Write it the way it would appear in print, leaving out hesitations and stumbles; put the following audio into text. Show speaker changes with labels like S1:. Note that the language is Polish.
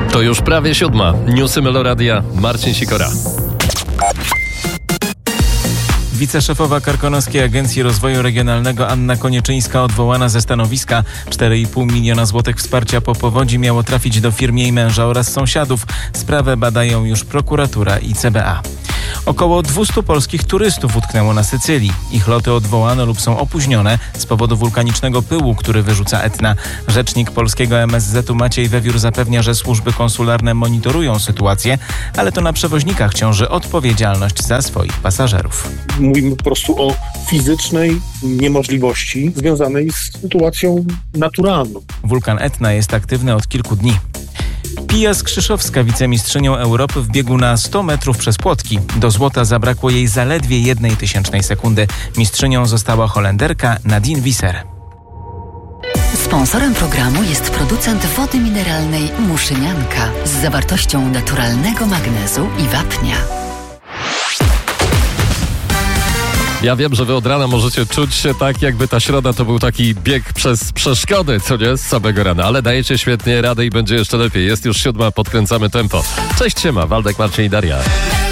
S1: To już prawie 7. Newsy Meloradia, Marcin Sikora.
S2: Wiceszefowa Karkonoskiej Agencji Rozwoju Regionalnego Anna Konieczyńska odwołana ze stanowiska. 4,5 miliona złotych wsparcia po powodzi miało trafić do firm jej męża oraz sąsiadów. Sprawę badają już prokuratura i CBA. Około 200 polskich turystów utknęło na Sycylii. Ich loty odwołano lub są opóźnione z powodu wulkanicznego pyłu, który wyrzuca Etna. Rzecznik polskiego MSZ-u Maciej Wewiór zapewnia, że służby konsularne monitorują sytuację, ale to na przewoźnikach ciąży odpowiedzialność za swoich pasażerów.
S3: Mówimy po prostu o fizycznej niemożliwości związanej z sytuacją naturalną.
S2: Wulkan Etna jest aktywny od kilku dni. Pia Skrzyszowska, wicemistrzynią Europy w biegu na 100 metrów przez płotki. Do złota zabrakło jej zaledwie 0,01 sekundy. Mistrzynią została Holenderka Nadine Visser.
S4: Sponsorem programu jest producent wody mineralnej Muszynianka z zawartością naturalnego magnezu i wapnia.
S1: Ja wiem, że wy od rana możecie czuć się tak, jakby ta środa to był taki bieg przez przeszkody, co nie? Z samego rana, ale dajecie świetnie radę i będzie jeszcze lepiej. Jest już 7, podkręcamy tempo. Cześć, siema, Waldek, Marcin i Daria.